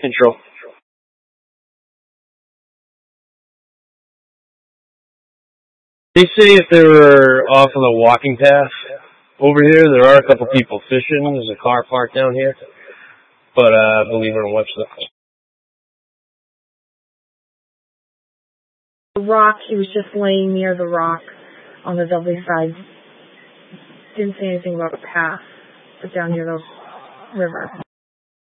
Control. They say if they were off on the walking path over here, there are a couple people fishing. There's a car parked down here. But I believe we're going to watch The rock, he was just laying near the rock on the Dudley side. Didn't say anything about a path, but down near the river.